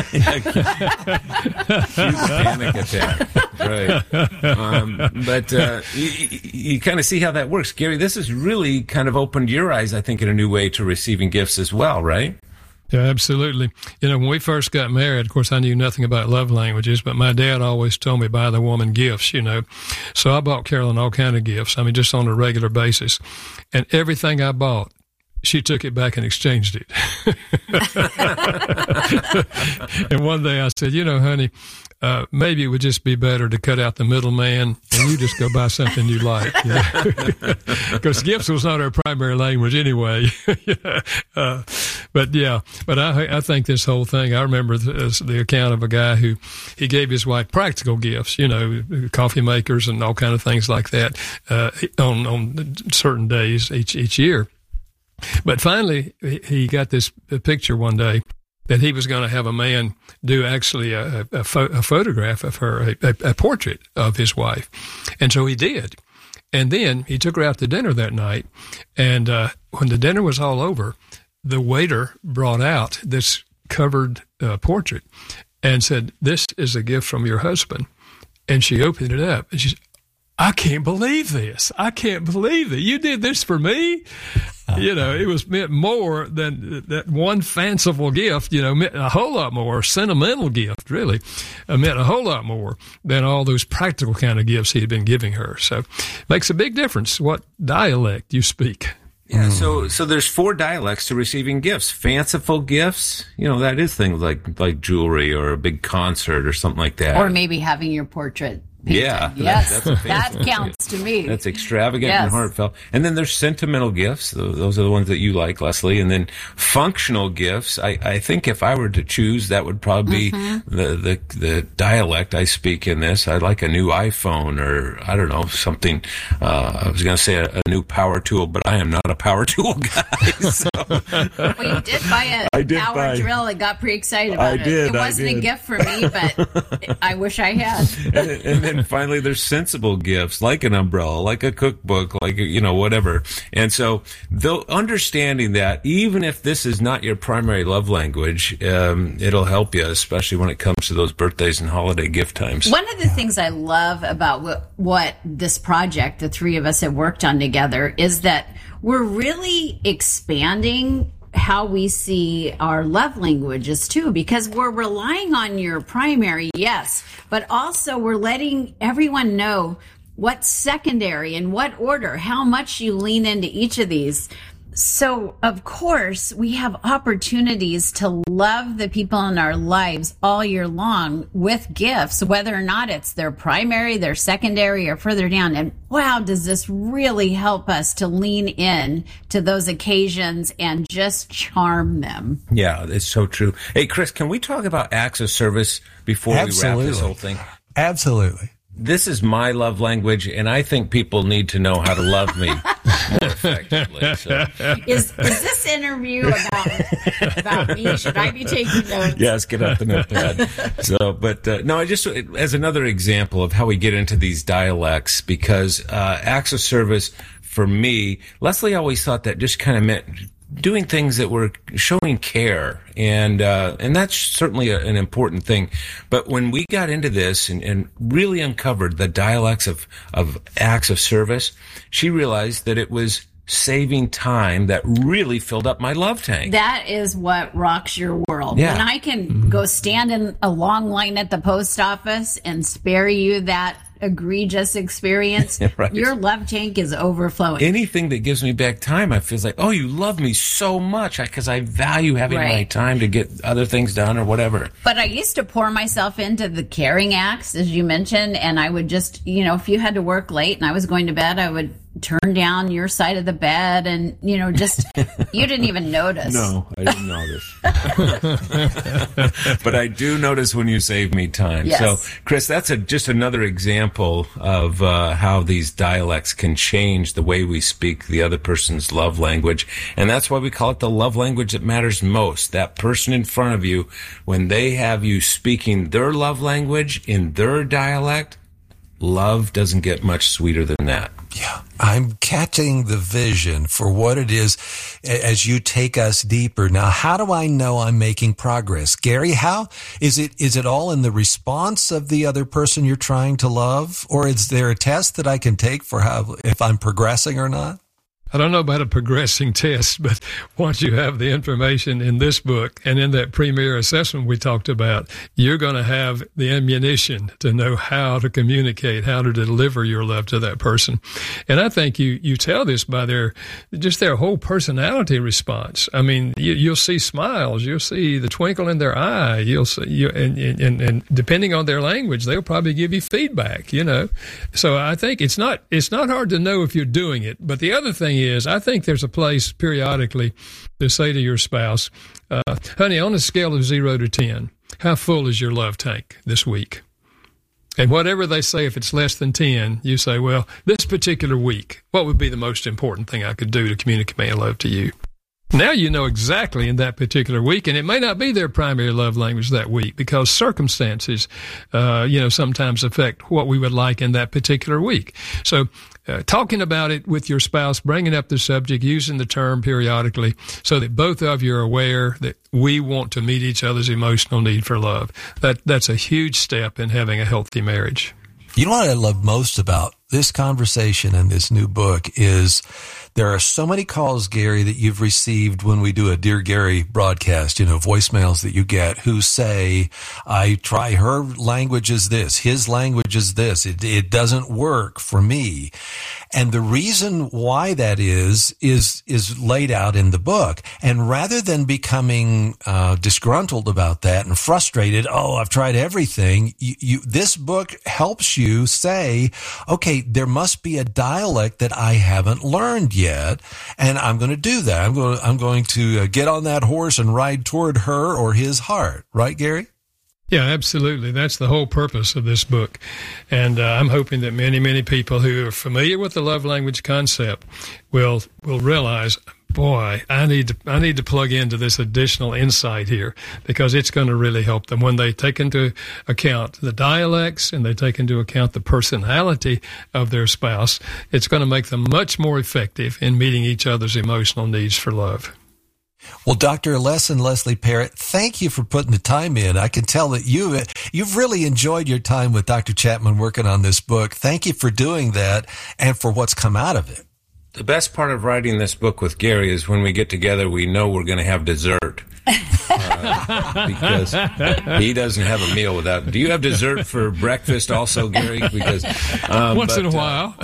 Huge panic attack. Right. Um, but uh, you, you, you kind of see how that works. Gary, this has really kind of opened your eyes, I think, in a new way to receiving gifts as well, right? Yeah, absolutely. You know, when we first got married, of course, I knew nothing about love languages, but my dad always told me buy the woman gifts, you know. So I bought Carolyn all kind of gifts, I mean, just on a regular basis. And everything I bought, she took it back and exchanged it. And one day I said, you know, honey, uh, maybe it would just be better to cut out the middleman and you just go buy something you like. Because gifts was not our primary language anyway. uh, but yeah, but I, I think this whole thing, I remember the, the account of a guy who, he gave his wife practical gifts, you know, coffee makers and all kind of things like that, uh, on, on certain days each, each year. But finally, he got this picture one day that he was going to have a man do actually a, a, pho- a photograph of her, a, a, a portrait of his wife. And so he did. And then he took her out to dinner that night. And uh, when the dinner was all over, the waiter brought out this covered uh, portrait and said, this is a gift from your husband. And she opened it up and she said, I can't believe this. I can't believe that you did this for me. You know, it was meant more than that one fanciful gift, you know, meant a whole lot more. Sentimental gift, really, uh, meant a whole lot more than all those practical kind of gifts he had been giving her. So it makes a big difference what dialect you speak. Yeah, so so there's four dialects to receiving gifts. Fanciful gifts, you know, that is things like like jewelry or a big concert or something like that. Or maybe having your portrait painted. Yeah, Yes, that, that's a that counts to me. That's extravagant Yes. and heartfelt. And then there's sentimental gifts. Those are the ones that you like, Leslie. And then functional gifts. I, I think if I were to choose, that would probably Mm-hmm. be the, the the dialect I speak in this. I'd like a new iPhone or, I don't know, something. Uh, I was going to say a, a new power tool, but I am not a power tool guy. So. Well, you did buy a I did power buy- drill and got pretty excited about I it. did, It I wasn't a did. gift for me, but I wish I had. and, and then finally there's sensible gifts like an umbrella, like a cookbook, like, you know, whatever. And so though understanding that even if this is not your primary love language, um, it'll help you, especially when it comes to those birthdays and holiday gift times. One of the things I love about what, what this project, the three of us have worked on together, is that we're really expanding how we see our love languages too, because we're relying on your primary, yes, but also we're letting everyone know what's secondary and what order, how much you lean into each of these. So, of course, we have opportunities to love the people in our lives all year long with gifts, whether or not it's their primary, their secondary, or further down. And wow, does this really help us to lean in to those occasions and just charm them? Yeah, it's so true. Hey, Chris, can we talk about acts of service before Absolutely. we wrap this whole thing? Absolutely. this is my love language, and I think people need to know how to love me more effectively. So. Is, is this interview about, about me? Should I be taking notes? Yes, get out the notepad. So, but uh, no, I just, as another example of how we get into these dialects, because uh, acts of service, for me, Leslie always thought that just kind of meant doing things that were showing care, and uh, and that's certainly a, an important thing. But when we got into this and, and really uncovered the dialects of, of acts of service, she realized that it was saving time that really filled up my love tank. That is what rocks your world. Yeah. When I can go stand in a long line at the post office and spare you that egregious experience, right. Your love tank is overflowing. Anything that gives me back time, I feel like, oh, you love me so much because I value having right. my time to get other things done or whatever. But I used to pour myself into the caring acts, as you mentioned, and I would just, you know, if you had to work late and I was going to bed, I would turn down your side of the bed and, you know, just, you didn't even notice. No, I didn't notice. But I do notice when you save me time. Yes. So, Chris, that's a, just another example of uh, how these dialects can change the way we speak the other person's love language. And that's why we call it the love language that matters most. That person in front of you, when they have you speaking their love language in their dialect, love doesn't get much sweeter than that. Yeah, I'm catching the vision for what it is as you take us deeper. Now, how do I know I'm making progress? Gary, how is it, is it all in the response of the other person you're trying to love? Or is there a test that I can take for how, if I'm progressing or not? I don't know about a progressing test, but once you have the information in this book and in that premier assessment we talked about, you're going to have the ammunition to know how to communicate, how to deliver your love to that person. And I think you, you tell this by their, just their whole personality response. I mean, you, you'll see smiles, you'll see the twinkle in their eye, you'll see, you, and, and, and depending on their language, they'll probably give you feedback, you know. So I think it's not, it's not hard to know if you're doing it. But the other thing is, is I think there's a place periodically to say to your spouse, uh, honey, on a scale of zero to ten, how full is your love tank this week? And whatever they say, if it's less than ten, you say, well, this particular week, what would be the most important thing I could do to communicate my love to you? Now you know exactly in that particular week, and it may not be their primary love language that week because circumstances, uh, you know, sometimes affect what we would like in that particular week. So uh, talking about it with your spouse, bringing up the subject, using the term periodically so that both of you are aware that we want to meet each other's emotional need for love. That that's a huge step in having a healthy marriage. You know what I love most about this conversation and this new book is there are so many calls, Gary, that you've received when we do a Dear Gary broadcast, you know, voicemails that you get who say, I try, her language is this, his language is this, it, it doesn't work for me. And the reason why that is, is, is laid out in the book. And rather than becoming uh, disgruntled about that and frustrated, oh, I've tried everything, you, you, this book helps you say, okay, there must be a dialect that I haven't learned yet, and I'm going to do that. I'm going, I'm going to uh, get on that horse and ride toward her or his heart. Right, Gary? Yeah, absolutely. That's the whole purpose of this book. And uh, I'm hoping that many, many people who are familiar with the love language concept will will realize, boy, I need to I need to plug into this additional insight here because it's going to really help them when they take into account the dialects and they take into account the personality of their spouse. It's going to make them much more effective in meeting each other's emotional needs for love. Well, Doctor Les and Leslie Parrott, thank you for putting the time in. I can tell that you, you've really enjoyed your time with Doctor Chapman working on this book. Thank you for doing that and for what's come out of it. The best part of writing this book with Gary is when we get together, we know we're going to have dessert. Uh, because he doesn't have a meal without. Do you have dessert for breakfast also, Gary? Because um, once but, in a while.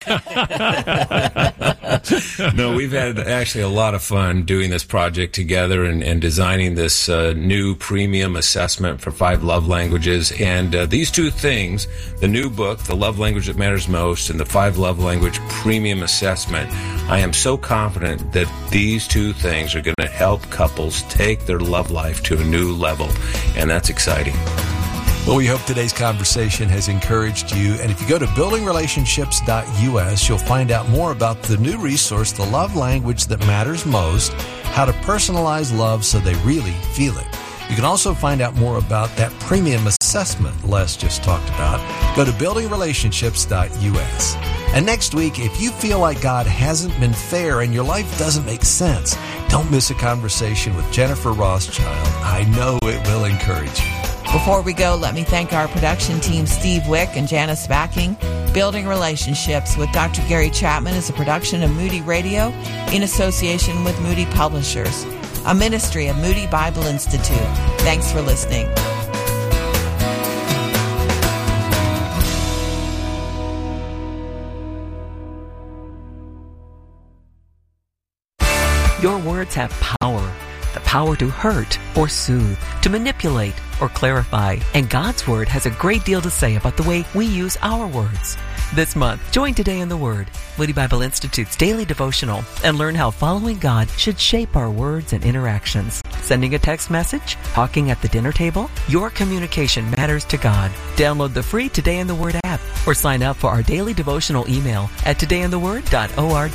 Uh, no, we've had actually a lot of fun doing this project together and, and designing this uh, new premium assessment for five love languages. And uh, these two things, the new book, The Love Language That Matters Most, and the Five Love Language Premium Assessment, I am so confident that these two things are going to help couples take their love life to a new level, and that's exciting. Well, we hope today's conversation has encouraged you. And if you go to building relationships dot U S, you'll find out more about the new resource, The Love Language That Matters Most, how to personalize love so they really feel it. You can also find out more about that premium assessment Les just talked about. Go to building relationships dot U S. And next week, if you feel like God hasn't been fair and your life doesn't make sense, don't miss a conversation with Jennifer Rothschild. I know it will encourage you. Before we go, let me thank our production team, Steve Wick and Janice Backing. Building Relationships with Doctor Gary Chapman is a production of Moody Radio in association with Moody Publishers, a ministry of Moody Bible Institute. Thanks for listening. Your words have power. The power to hurt or soothe, to manipulate or clarify. And God's Word has a great deal to say about the way we use our words. This month, join Today in the Word, Moody Bible Institute's daily devotional, and learn how following God should shape our words and interactions. Sending a text message? Talking at the dinner table? Your communication matters to God. Download the free Today in the Word app or sign up for our daily devotional email at today in the word dot org.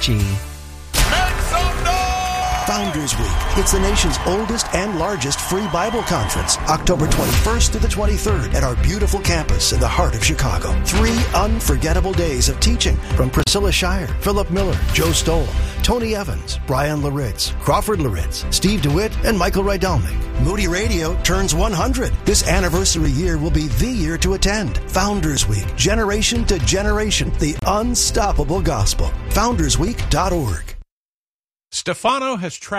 Founders Week. It's the nation's oldest and largest free Bible conference, October twenty-first to the twenty-third at our beautiful campus in the heart of Chicago. Three unforgettable days of teaching from Priscilla Shire, Philip Miller, Joe Stoll, Tony Evans, Brian Laritz, Crawford Laritz, Steve DeWitt, and Michael Rydalnik. Moody Radio turns one hundred. This anniversary year will be the year to attend. Founders Week, generation to generation, the unstoppable gospel. founders week dot org. Stefano has traveled